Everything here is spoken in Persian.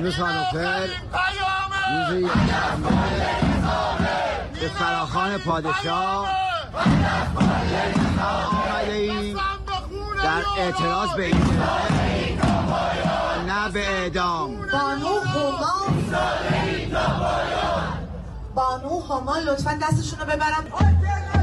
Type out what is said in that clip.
امروز فنوفر روز یکشنبه به فراخوان پادشاه آمده ایم در اعتراض به این نه به اعدام. بانو هما لطفا دستشون رو ببرم.